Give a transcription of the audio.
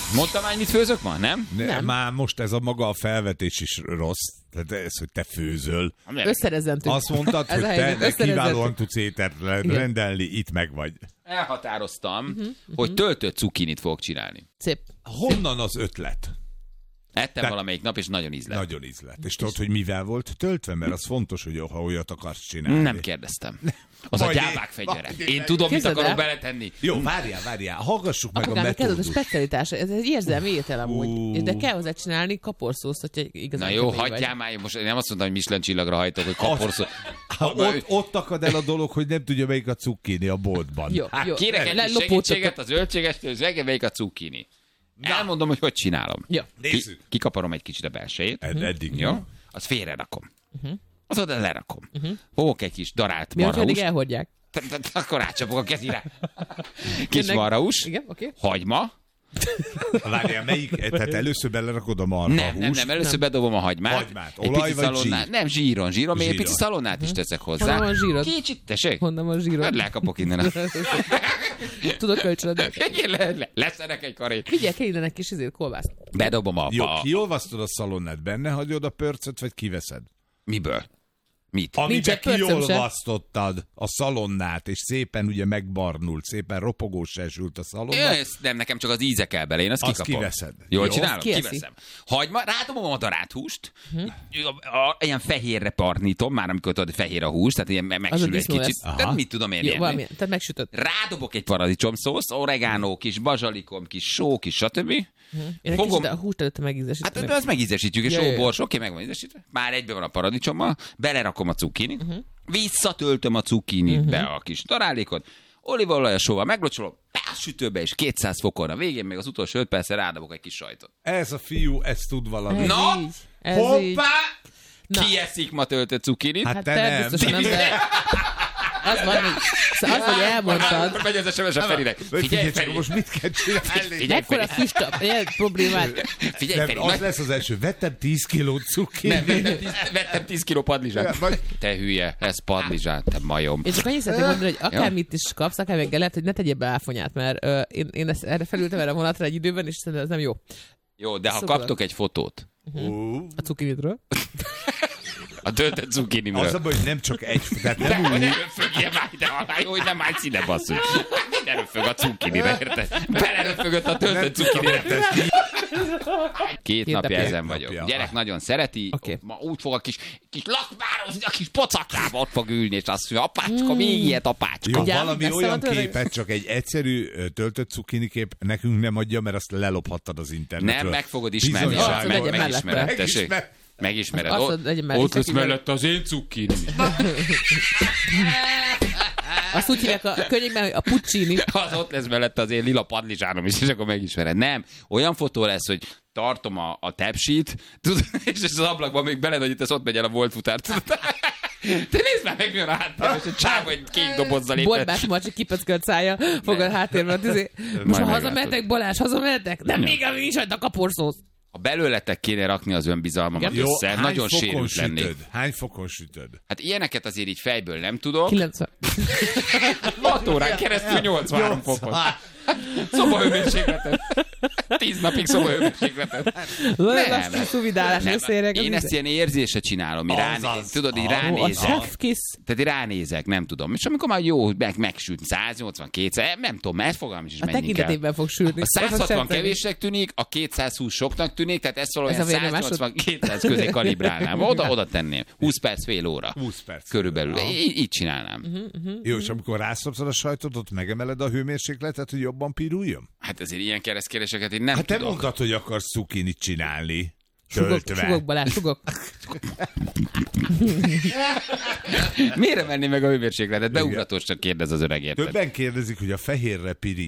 Mondtam már, mit főzök ma, nem? Nem. Már most ez a maga a felvetés is rossz. Tehát ez, hogy te főzöl. Összerezzentünk. Azt mondtad, hogy te kiválóan tudsz ételt rendelni, itt meg vagy. Elhatároztam, hogy töltött cukinit fogok csinálni. Szép. Honnan az ötlet? Ettem valamelyik nap, és nagyon ízlett. Nagyon ízlett. És tudod, hogy mivel volt töltve? Mert az fontos, hogy ha olyat akarsz csinálni. Nem kérdeztem. Az a Vagy gyávák fegyvere. én Én tudom, mit akarok beletenni. Jó, várjál. Hallgassuk meg a Apukának ez a metódust. specialitás. Ez egy érzelmi étel amúgy. De kell hozzá csinálni kaporszószt, hogyha igazán Na jó, kemény vagy. hagyjál már, most nem azt mondtam, hogy Michelin csillagra hajtok, hogy kaporszó. Ott akad el a dolog, hogy nem tudja, melyik a cukkini a boltban. Jó. Kérek egy kis segítséget az zöldségestől, hogy reggel melyik a cukkini. Elmondom, hogy csinálom. Jó. Nézzük. Kikaparom egy kicsit a belsejét. Eddig. Jó? Azt félre rakom. Az oda lerakom. Fogok egy kis darált Mi, hogyha eddig marhahúst. elhordják? Akkor rácsapok a kezire. Kis marhahúst. Igen, oké. Hagyma. Várjál, melyik? Tehát először belerakod a marhahúst. Nem. Először bedobom a hagymát. Hagymát. Egy Olaj pici vagy szalonnát. zsír? Nem, zsíron. Még egy Zsíron. pici szalonnát is teszek hozzá. Honnan van zsírod? Kicsit, tessék? Honnan van zsírod? Hát lekapok innen. Tudok kölcsönöd. Leszerek egy karét. Figyelj, kell innen egy kis kolbászt. Bedobom Jó, kiolvasztod a szalonnát, benne hagyod a pörcöt, vagy kiveszed? Miből? Mit? Nincs Amiben egy pörcöm se. kiolvasztottad a szalonnát, és szépen ugye megbarnult, szépen ropogós esült a szalonna. Nem, nekem csak az íze kell bele, én azt kikapom. kiveszed. Jól Jó. csinálom? Kieszi. Kiveszem. Hagyma, rádobom a darált húst, ilyen fehérre parnítom, már amikor tudod, fehér a hús, tehát ilyen megsül egy disznó kicsit. lesz. Tehát mit tudom én Jó, ilyen. valami. Tehát megsütött. Rádobok egy paradicsomszószt, oregánó, kis bazsalikom, kis só, kis stb. Én egy kicsit a húst előtte megízesítem. Hát azt megízesítjük, és Jaj. sóbors, oké, meg van ízesítve. Már egyben van a paradicsommal, belerakom a cukkinit, visszatöltöm a cukkinit be a kis darálékot, olívaolaj, sóval meglocsolom, be a sütőbe, és 200 fokon. A végén még az utolsó 5 percre rádobok egy kis sajtot. Ez a fiú, ez tud valami. Na, így. Ez így. hoppá! Na. Ki eszik ma töltött cukkinit? Hát Hát te te nem. biztosan nem, de... Az van, hogy elmondtad. Akkor megy az SMS a Ferinek. Figyelj, Feri. csak most mit kell csinálni? Figyelj, Ekkora Feri. füstap, ilyen problémád. Figyelj, Nem, Feri. az lesz az első. Vettem 10 kilót cukkinit. Nem, vettem 10 kiló padlizsát. Te hülye, ez padlizsát, te majom. Én csak annyit szeretném mondani, hogy akármit is kapsz, akár még lehet, hogy ne tegyél be áfonyát, mert én ezt, erre felültem erre a vonatra egy időben, és szerintem ez nem jó. Jó, de ha Szóval. kaptok egy fotót A cukinitről. a töltött cukkinimről. Az a baj, hogy nem csak egy, tehát nem úgy. Ne röfögjél már ide alá, jó, hogy nem állsz ide, basszus. Ne röfög a cukkinire, érted? Beleröfögött a töltött cukkinire. 2 napja napja. ezen vagyok. napja. Gyerek nagyon szereti, Oké. ma úgy fog a kis lakmározni, a kis pocaklába ott fog ülni, és azt mondja, apácska, még ilyet, apácska. Jó, Ugye, valami ezt olyan mondtad, hogy- képet, csak egy egyszerű töltött cukkini kép nekünk nem adja, mert azt lelophattad az internetről. Nem, meg fogod ismerni. Bizonyos. legyen Megismered, mellette. tessék. Megismered. Azt mondod, legyen mellette, Ott lesz kivel- mellett az én cukkini. Azt úgy hívják a könyvben, hogy a puccini. Az ott lesz mellette az én lila padlizsánom is, és akkor megismered. Nem, olyan fotó lesz, hogy tartom a tepsit, tudod, és az ablakban még beled, hogy itt ez ott megy el a volt futár. Tudod? Te nézd már meg, milyen a háttérben, és egy csáv, egy kék dobozzal lépett. Borbás Marcsi kipöckölt szája, fogad háttérben a tüzé. Most Majd ha hazamehetek, Balázs, hazamehetek? De még ami nincs hagyd a kaporszósz. Ha belőletek kéne rakni az önbizalmamat Jó, össze, hány nagyon fokon sérült lennék. sütöd? Hány fokon sütöd? Hát ilyeneket azért így fejből nem tudok. 90. 6 órán keresztül 83 fokon. Szobahőmérsékletet. 10 napig szobahőmérsékletet. Nem. A szuvidálás összeérek. Én ezt ilyen érzésre csinálom, így tudod, így A ránézek. chef kiss. Tehát így ránézek, nem tudom. És amikor már jó, megsült 182, nem tudom, ez fogalmam is A mennyi kell. tekintetében fog sülni. A 160 Azt kevésnek tűnik, a 220 soknak tűnik, tehát ezt Ez a valójában vérnyomásod? 180-200 közé kalibrálnám. Oda tenném. 20 perc, fél óra. 20 perc. Körülbelül. Így csinálnám. Jó, és amikor rászapszod a sajtot, ott megemeled a hőmérsékletet, hogy jobban piruljon? Hát azért ilyen keresztkérdéseket én nem Hát te tudok. mondtad, hogy akarsz cukinit csinálni. Sugok, Balázs, sugok. Miért menni meg a hőmérsékletet? Beugratósnak kérdez az öregért. Többen kérdezik, hogy a fehérre piri